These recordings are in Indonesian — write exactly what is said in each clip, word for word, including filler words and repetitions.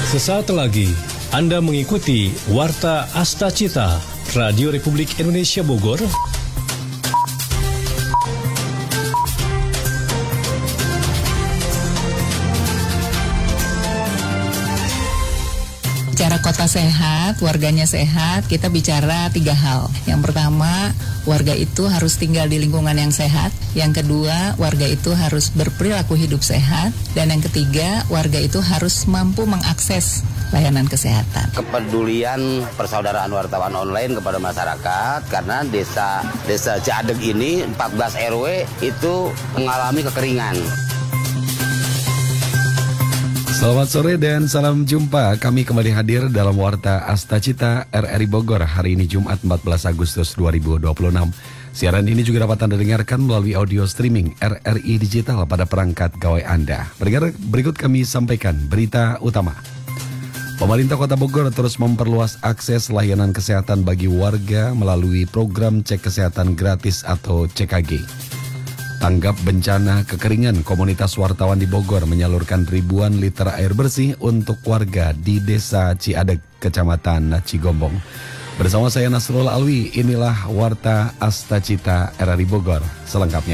Sesaat lagi Anda mengikuti Warta Astacita Radio Republik Indonesia Bogor. Bicara kota sehat, warganya sehat, kita bicara tiga hal. Yang pertama, warga itu harus tinggal di lingkungan yang sehat. Yang kedua, warga itu harus berperilaku hidup sehat. Dan yang ketiga, warga itu harus mampu mengakses layanan kesehatan. Kepedulian persaudaraan wartawan online kepada masyarakat, karena desa desa Ciadeg ini empat belas R W itu mengalami kekeringan. Selamat sore dan salam jumpa. Kami kembali hadir dalam Warta Astacita R R I Bogor hari ini Jumat empat belas Agustus dua ribu dua puluh enam. Siaran ini juga dapat Anda dengarkan melalui audio streaming R R I Digital pada perangkat gawai Anda. Berikut kami sampaikan berita utama. Pemerintah Kota Bogor terus memperluas akses layanan kesehatan bagi warga melalui program cek kesehatan gratis atau C K G. Tanggap bencana kekeringan, komunitas wartawan di Bogor menyalurkan ribuan liter air bersih untuk warga di Desa Ciadeg, Kecamatan Cigombong. Bersama saya Nasrul Alwi, inilah Warta Astacita R R I Bogor selengkapnya.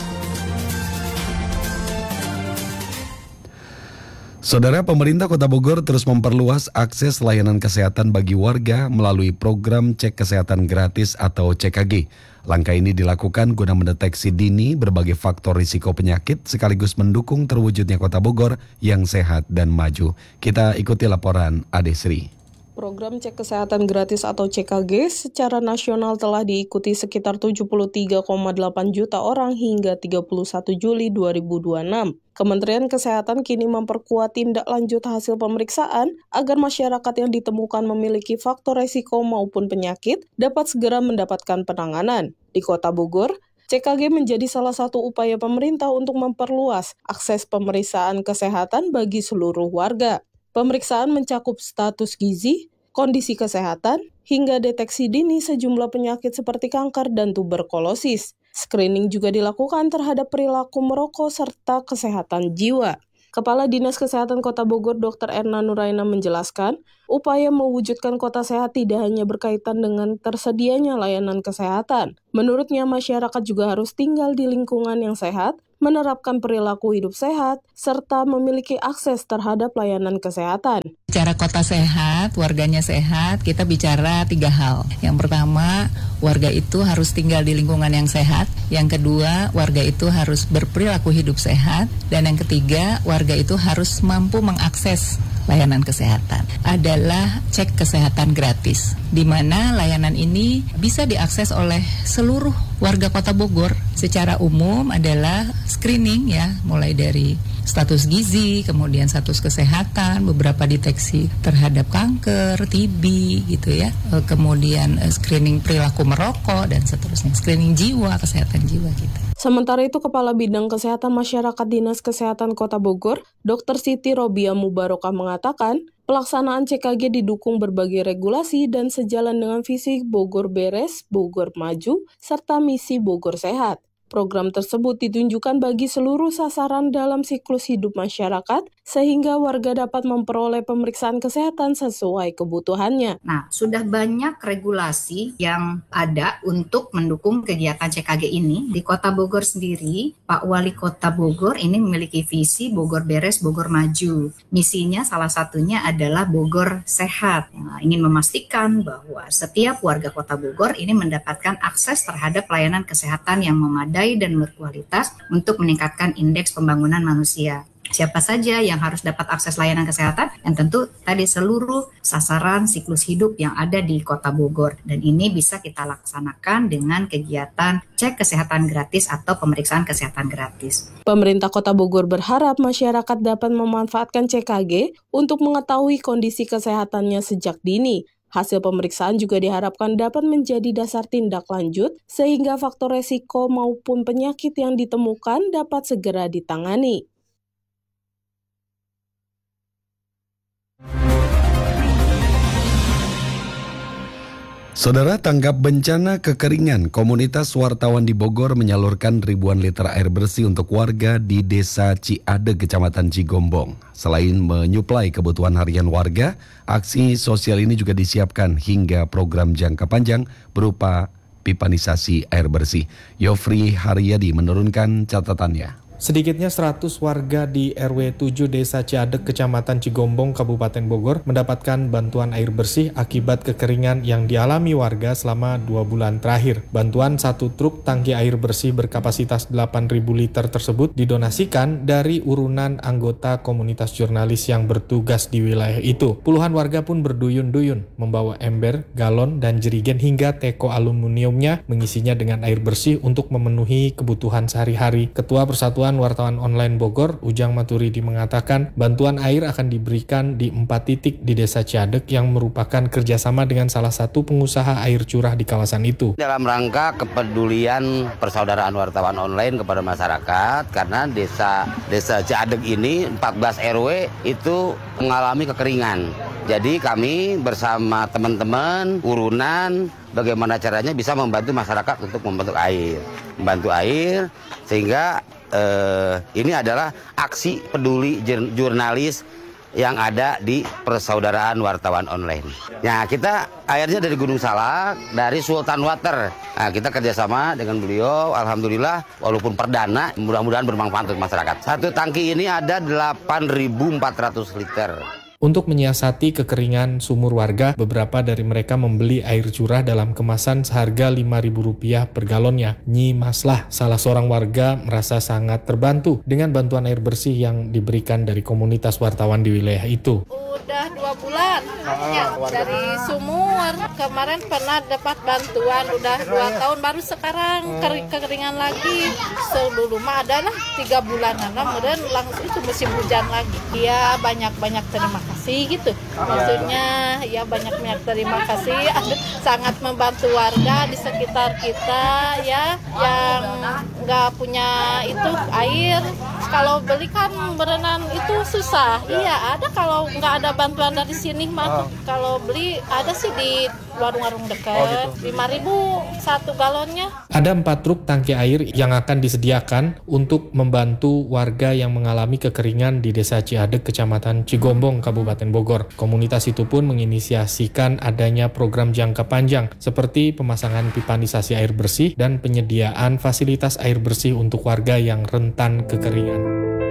Saudara, pemerintah Kota Bogor terus memperluas akses layanan kesehatan bagi warga melalui program cek kesehatan gratis atau C K G. Langkah ini dilakukan guna mendeteksi dini berbagai faktor risiko penyakit sekaligus mendukung terwujudnya Kota Bogor yang sehat dan maju. Kita ikuti laporan Ade Sri. Program cek kesehatan gratis atau C K G secara nasional telah diikuti sekitar tujuh puluh tiga koma delapan juta orang hingga tiga puluh satu Juli dua ribu dua puluh enam. Kementerian Kesehatan kini memperkuat tindak lanjut hasil pemeriksaan agar masyarakat yang ditemukan memiliki faktor resiko maupun penyakit dapat segera mendapatkan penanganan. Di Kota Bogor, C K G menjadi salah satu upaya pemerintah untuk memperluas akses pemeriksaan kesehatan bagi seluruh warga. Pemeriksaan mencakup status gizi, kondisi kesehatan, hingga deteksi dini sejumlah penyakit seperti kanker dan tuberkulosis. Screening juga dilakukan terhadap perilaku merokok serta kesehatan jiwa. Kepala Dinas Kesehatan Kota Bogor Dokter Erna Nuraina menjelaskan, upaya mewujudkan kota sehat tidak hanya berkaitan dengan tersedianya layanan kesehatan. Menurutnya, masyarakat juga harus tinggal di lingkungan yang sehat, menerapkan perilaku hidup sehat, serta memiliki akses terhadap layanan kesehatan. Bicara kota sehat, warganya sehat, kita bicara tiga hal. Yang pertama, warga itu harus tinggal di lingkungan yang sehat. Yang kedua, warga itu harus berperilaku hidup sehat. Dan yang ketiga, warga itu harus mampu mengakses layanan kesehatan. Adalah cek kesehatan gratis, di mana layanan ini bisa diakses oleh seluruh warga Kota Bogor. Secara umum adalah screening ya, mulai dari status gizi, kemudian status kesehatan, beberapa deteksi terhadap kanker, T B gitu ya, kemudian screening perilaku merokok dan seterusnya, screening jiwa, kesehatan jiwa gitu. Sementara itu, Kepala Bidang Kesehatan Masyarakat Dinas Kesehatan Kota Bogor, Dokter Siti Robiah Mubarokah mengatakan, pelaksanaan C K G didukung berbagai regulasi dan sejalan dengan visi Bogor Beres, Bogor Maju, serta misi Bogor Sehat. Program tersebut ditunjukkan bagi seluruh sasaran dalam siklus hidup masyarakat, sehingga warga dapat memperoleh pemeriksaan kesehatan sesuai kebutuhannya. Nah, sudah banyak regulasi yang ada untuk mendukung kegiatan C K G ini. Di Kota Bogor sendiri, Pak Wali Kota Bogor ini memiliki visi Bogor Beres, Bogor Maju. Misinya salah satunya adalah Bogor Sehat. Yang ingin memastikan bahwa setiap warga Kota Bogor ini mendapatkan akses terhadap layanan kesehatan yang memadai dan berkualitas untuk meningkatkan indeks pembangunan manusia. Siapa saja yang harus dapat akses layanan kesehatan? Yang tentu tadi seluruh sasaran siklus hidup yang ada di Kota Bogor. Dan ini bisa kita laksanakan dengan kegiatan cek kesehatan gratis atau pemeriksaan kesehatan gratis. Pemerintah Kota Bogor berharap masyarakat dapat memanfaatkan C K G untuk mengetahui kondisi kesehatannya sejak dini. Hasil pemeriksaan juga diharapkan dapat menjadi dasar tindak lanjut sehingga faktor resiko maupun penyakit yang ditemukan dapat segera ditangani. Saudara, tanggap bencana kekeringan, komunitas wartawan di Bogor menyalurkan ribuan liter air bersih untuk warga di Desa Ciadeg, Kecamatan Cigombong. Selain menyuplai kebutuhan harian warga, aksi sosial ini juga disiapkan hingga program jangka panjang berupa pipanisasi air bersih. Yofri Haryadi menurunkan catatannya. Sedikitnya seratus warga di R W tujuh Desa Ciadeg, Kecamatan Cigombong, Kabupaten Bogor mendapatkan bantuan air bersih akibat kekeringan yang dialami warga selama dua bulan terakhir. Bantuan satu truk tangki air bersih berkapasitas delapan ribu liter tersebut didonasikan dari urunan anggota komunitas jurnalis yang bertugas di wilayah itu. Puluhan warga pun berduyun-duyun membawa ember, galon, dan jerigen hingga teko aluminiumnya mengisinya dengan air bersih untuk memenuhi kebutuhan sehari-hari. Ketua Persatuan Wartawan Online Bogor, Ujang Maturidi mengatakan bantuan air akan diberikan di empat titik di Desa Ciadeg yang merupakan kerjasama dengan salah satu pengusaha air curah di kawasan itu. Dalam rangka kepedulian persaudaraan wartawan online kepada masyarakat, karena desa Desa Ciadeg ini empat belas R W itu mengalami kekeringan. Jadi kami bersama teman-teman urunan bagaimana caranya bisa membantu masyarakat untuk membantu air, membantu air sehingga Uh, ini adalah aksi peduli jurnalis yang ada di persaudaraan wartawan online. Nah, kita airnya dari Gunung Salak, dari Sultan Water. Nah, kita kerjasama dengan beliau, alhamdulillah, walaupun perdana, mudah-mudahan bermanfaat untuk masyarakat. Satu tangki ini ada delapan ribu empat ratus liter. Untuk menyiasati kekeringan sumur warga, beberapa dari mereka membeli air curah dalam kemasan seharga lima ribu rupiah per galonnya. Nyi Maslah, salah seorang warga, merasa sangat terbantu dengan bantuan air bersih yang diberikan dari komunitas wartawan di wilayah itu. Udah dua bulan ya, dari sumur. Kemarin pernah dapat bantuan, udah dua tahun, baru sekarang kering kekeringan lagi. Sebelum adalah tiga bulanan, kemudian langsung itu musim hujan lagi. Ya banyak-banyak terima kasih gitu. Maksudnya ya banyak-banyak terima kasih. Sangat membantu warga di sekitar kita ya yang nggak punya itu air. Kalau beli kan berenang itu susah. Iya ada, kalau nggak ada bantuan dari sini mah. Oh. Kalau beli ada sih di warung-warung dekat. lima ribu satu galonnya. Ada empat truk tangki air yang akan disediakan untuk membantu warga yang mengalami kekeringan di Desa Ciadeg, Kecamatan Cigombong, Kabupaten Bogor. Komunitas itu pun menginisiasikan adanya program jangka panjang seperti pemasangan pipanisasi air bersih dan penyediaan fasilitas air bersih untuk warga yang rentan kekeringan.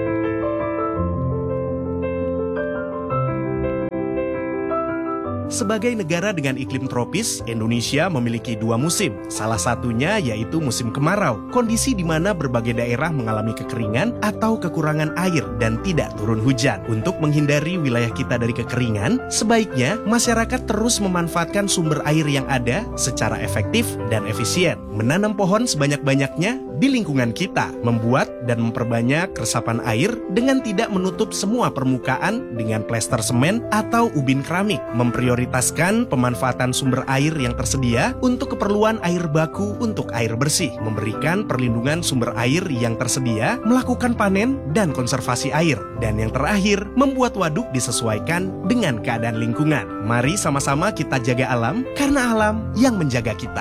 Sebagai negara dengan iklim tropis, Indonesia memiliki dua musim. Salah satunya yaitu musim kemarau, kondisi di mana berbagai daerah mengalami kekeringan atau kekurangan air dan tidak turun hujan. Untuk menghindari wilayah kita dari kekeringan, sebaiknya masyarakat terus memanfaatkan sumber air yang ada secara efektif dan efisien. Menanam pohon sebanyak-banyaknya di lingkungan kita, membuat dan memperbanyak resapan air dengan tidak menutup semua permukaan dengan plester semen atau ubin keramik, memprioritaskan pemanfaatan sumber air yang tersedia untuk keperluan air baku untuk air bersih, memberikan perlindungan sumber air yang tersedia, melakukan panen dan konservasi air, dan yang terakhir, membuat waduk disesuaikan dengan keadaan lingkungan. Mari sama-sama kita jaga alam, karena alam yang menjaga kita.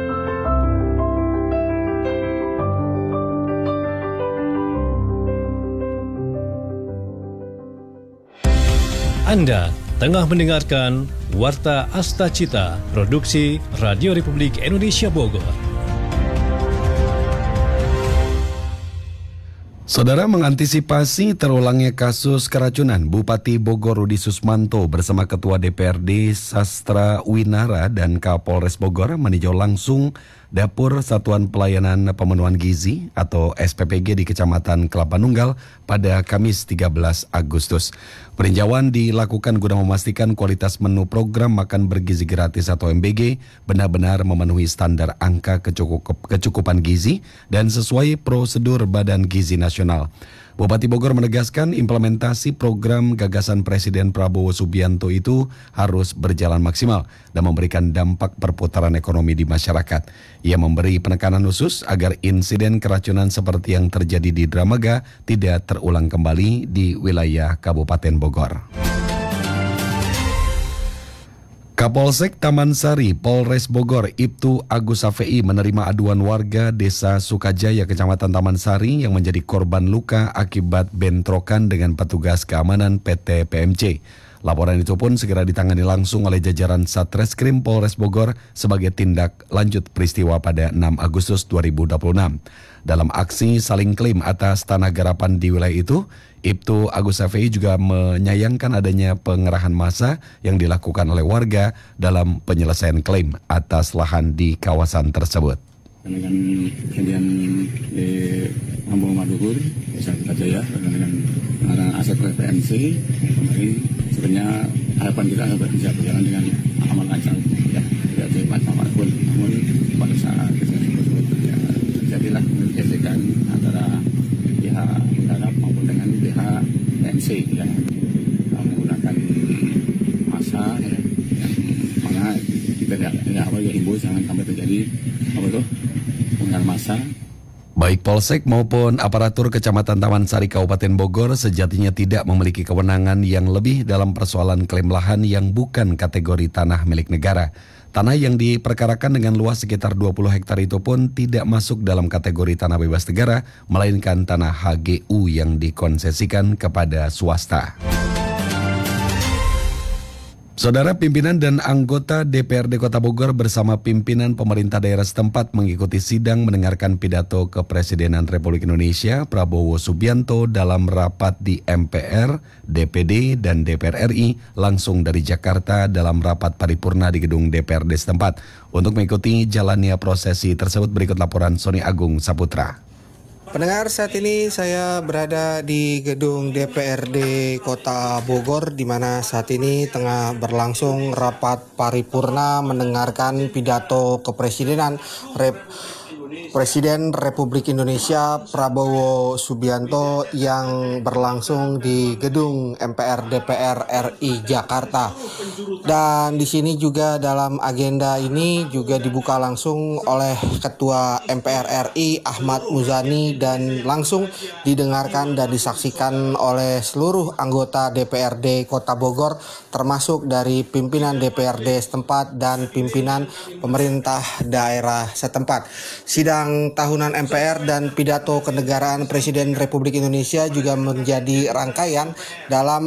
Anda tengah mendengarkan Warta Asta Cita, produksi Radio Republik Indonesia Bogor. Saudara, mengantisipasi terulangnya kasus keracunan, Bupati Bogor Rudi Susmanto bersama Ketua D P R D Sastra Winara dan Kapolres Bogor meninjau langsung Dapur Satuan Pelayanan Pemenuhan Gizi atau S P P G di Kecamatan Kelapa Nunggal pada Kamis tiga belas Agustus. Peninjauan dilakukan guna memastikan kualitas menu program makan bergizi gratis atau M B G benar-benar memenuhi standar angka kecukup, kecukupan gizi dan sesuai prosedur Badan Gizi Nasional. Bupati Bogor menegaskan implementasi program gagasan Presiden Prabowo Subianto itu harus berjalan maksimal dan memberikan dampak perputaran ekonomi di masyarakat. Ia memberi penekanan khusus agar insiden keracunan seperti yang terjadi di Dramaga tidak terulang kembali di wilayah Kabupaten Bogor. Kapolsek Taman Sari, Polres Bogor, Ibtu Agus Safei menerima aduan warga Desa Sukajaya, Kecamatan Taman Sari yang menjadi korban luka akibat bentrokan dengan petugas keamanan P T P M C. Laporan itu pun segera ditangani langsung oleh jajaran Satreskrim Polres Bogor sebagai tindak lanjut peristiwa pada enam Agustus dua ribu dua puluh enam. Dalam aksi saling klaim atas tanah garapan di wilayah itu, Ibtu Agus Safei juga menyayangkan adanya pengerahan massa yang dilakukan oleh warga dalam penyelesaian klaim atas lahan di kawasan tersebut. Dengan kejadian di Kampung Maduhur, Desa Sukajaya, dengan pengarang aset P M C, kemarin sebenarnya harapan kita bisa berjalan dengan aman lancar, ya, tidak ada macam apapun. Namun pada saat kejadian tersebut ya, terjadilah gesekan antara pihak garap maupun dengan pihak P M C yang menggunakan massa, ya, yang mana kita tidak tidak apa ya himbau jangan sampai terjadi apa itu penggunaan massa. Baik Polsek maupun aparatur Kecamatan Taman Sari Kabupaten Bogor sejatinya tidak memiliki kewenangan yang lebih dalam persoalan klaim lahan yang bukan kategori tanah milik negara. Tanah yang diperkarakan dengan luas sekitar dua puluh hektar itu pun tidak masuk dalam kategori tanah bebas negara, melainkan tanah H G U yang dikonsesikan kepada swasta. Saudara, pimpinan dan anggota D P R D Kota Bogor bersama pimpinan pemerintah daerah setempat mengikuti sidang mendengarkan pidato Kepresidenan Republik Indonesia Prabowo Subianto dalam rapat di M P R, D P D, dan D P R R I langsung dari Jakarta dalam rapat paripurna di gedung D P R D setempat. Untuk mengikuti jalannya prosesi tersebut, berikut laporan Sony Agung Saputra. Pendengar, saat ini saya berada di gedung D P R D Kota Bogor, di mana saat ini tengah berlangsung rapat paripurna mendengarkan pidato Kepresidenan Rep Presiden Republik Indonesia Prabowo Subianto yang berlangsung di gedung M P R D P R R I Jakarta. Dan di sini juga dalam agenda ini juga dibuka langsung oleh Ketua M P R R I Ahmad Muzani dan langsung didengarkan dan disaksikan oleh seluruh anggota D P R D Kota Bogor, termasuk dari pimpinan D P R D setempat dan pimpinan pemerintah daerah setempat. Sidang tahunan M P R dan pidato kenegaraan Presiden Republik Indonesia juga menjadi rangkaian dalam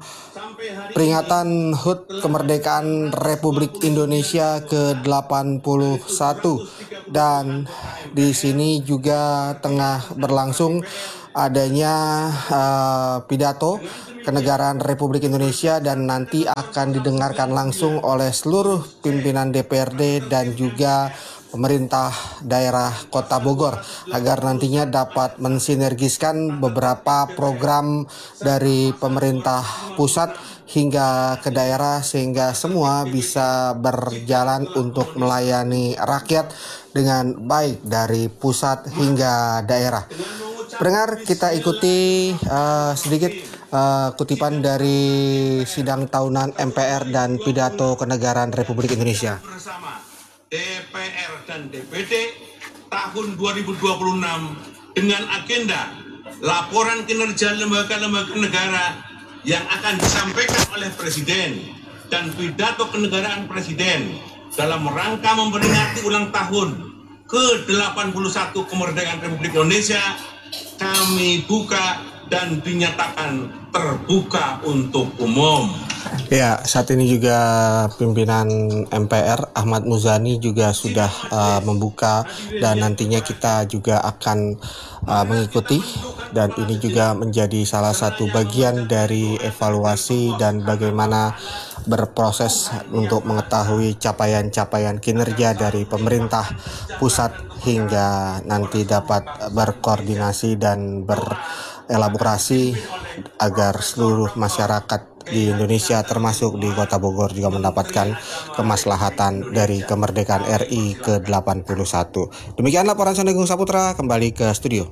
peringatan H U T Kemerdekaan Republik Indonesia ke delapan puluh satu, dan di sini juga tengah berlangsung adanya uh, pidato kenegaraan Republik Indonesia dan nanti akan didengarkan langsung oleh seluruh pimpinan D P R D dan juga pemerintah daerah Kota Bogor agar nantinya dapat mensinergiskan beberapa program dari pemerintah pusat hingga ke daerah sehingga semua bisa berjalan untuk melayani rakyat dengan baik dari pusat hingga daerah. Pendengar, kita ikuti uh, sedikit uh, kutipan dari sidang tahunan M P R dan pidato kenegaraan Republik Indonesia. D P R dan D P D tahun dua ribu dua puluh enam dengan agenda laporan kinerja lembaga-lembaga negara yang akan disampaikan oleh Presiden dan pidato kenegaraan Presiden dalam rangka memperingati ulang tahun ke delapan puluh satu kemerdekaan Republik Indonesia kami buka dan dinyatakan terbuka untuk umum. Ya, saat ini juga pimpinan M P R Ahmad Muzani juga sudah uh, membuka dan nantinya kita juga akan uh, mengikuti, dan ini juga menjadi salah satu bagian dari evaluasi dan bagaimana berproses untuk mengetahui capaian-capaian kinerja dari pemerintah pusat hingga nanti dapat berkoordinasi dan berelaborasi agar seluruh masyarakat di Indonesia termasuk di Kota Bogor juga mendapatkan kemaslahatan dari kemerdekaan R I ke delapan puluh satu. Demikian laporan Sony Agung Saputra, kembali ke studio.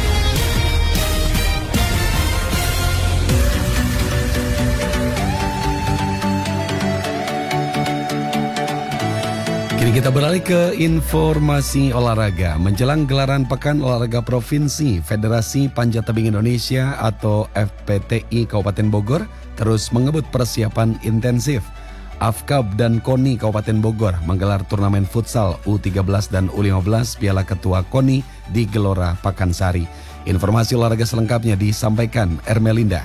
Kini kita beralih ke informasi olahraga. Menjelang gelaran Pekan Olahraga Provinsi, Federasi Panjat Tebing Indonesia atau F P T I Kabupaten Bogor terus mengebut persiapan intensif. Afkab dan KONI Kabupaten Bogor menggelar turnamen futsal U tiga belas dan U lima belas Piala Ketua KONI di Gelora Pakansari. Informasi olahraga selengkapnya disampaikan Ermelinda.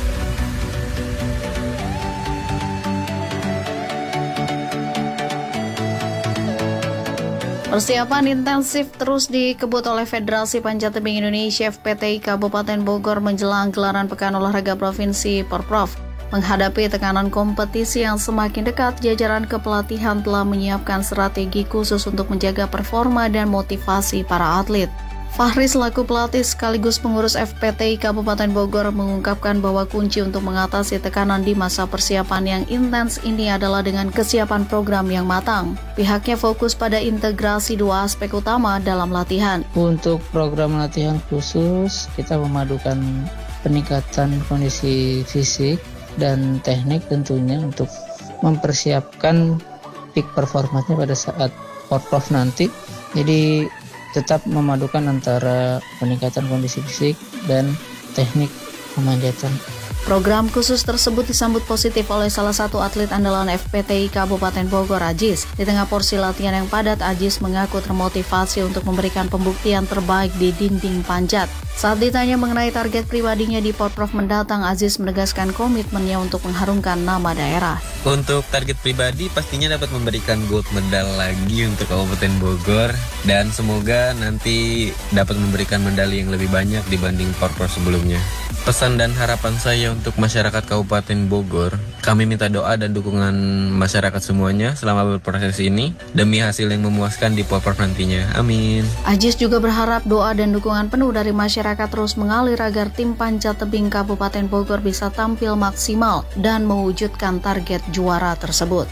Persiapan intensif terus dikebut oleh Federasi Panjat Tebing Indonesia F P T I Kabupaten Bogor menjelang gelaran Pekan Olahraga Provinsi Porprov. Menghadapi tekanan kompetisi yang semakin dekat, jajaran kepelatihan telah menyiapkan strategi khusus untuk menjaga performa dan motivasi para atlet. Fahri selaku pelatih sekaligus pengurus F P T I Kabupaten Bogor mengungkapkan bahwa kunci untuk mengatasi tekanan di masa persiapan yang intens ini adalah dengan kesiapan program yang matang. Pihaknya fokus pada integrasi dua aspek utama dalam latihan. Untuk program latihan khusus, kita memadukan peningkatan kondisi fisik dan teknik tentunya untuk mempersiapkan peak performanya pada saat Porprov nanti. Jadi tetap memadukan antara peningkatan kondisi fisik dan teknik pemanjatan. Program khusus tersebut disambut positif oleh salah satu atlet andalan F P T I Kabupaten Bogor, Ajis. Di tengah porsi latihan yang padat, Ajis mengaku termotivasi untuk memberikan pembuktian terbaik di dinding panjat. Saat ditanya mengenai target pribadinya di Porprov mendatang, Aziz menegaskan komitmennya untuk mengharumkan nama daerah. Untuk target pribadi pastinya dapat memberikan gold medal lagi untuk Kabupaten Bogor dan semoga nanti dapat memberikan medali yang lebih banyak dibanding Porprov sebelumnya. Pesan dan harapan saya untuk masyarakat Kabupaten Bogor, kami minta doa dan dukungan masyarakat semuanya selama berproses ini demi hasil yang memuaskan di Porprov nantinya. Amin. Ajis juga berharap doa dan dukungan penuh dari masyarakat terus mengalir agar tim panjat tebing Kabupaten Bogor bisa tampil maksimal dan mewujudkan target juara tersebut.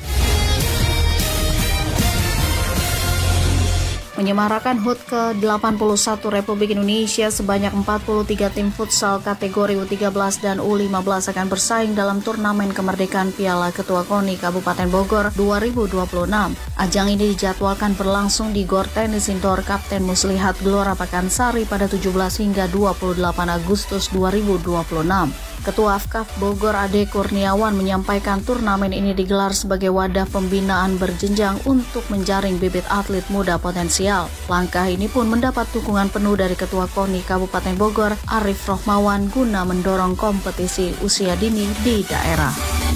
Menyemarakan H U T ke delapan puluh satu Republik Indonesia, sebanyak empat puluh tiga tim futsal kategori U tiga belas dan U lima belas akan bersaing dalam turnamen kemerdekaan Piala Ketua KONI Kabupaten Bogor dua ribu dua puluh enam. Ajang ini dijadwalkan berlangsung di Gor Tenis Indoor Kapten Muslihat Gelora Pakansari pada tujuh belas hingga dua puluh delapan Agustus dua ribu dua puluh enam. Ketua Afkaf Bogor Ade Kurniawan menyampaikan turnamen ini digelar sebagai wadah pembinaan berjenjang untuk menjaring bibit atlet muda potensial. Langkah ini pun mendapat dukungan penuh dari Ketua KONI Kabupaten Bogor Arif Rohmawan guna mendorong kompetisi usia dini di daerah.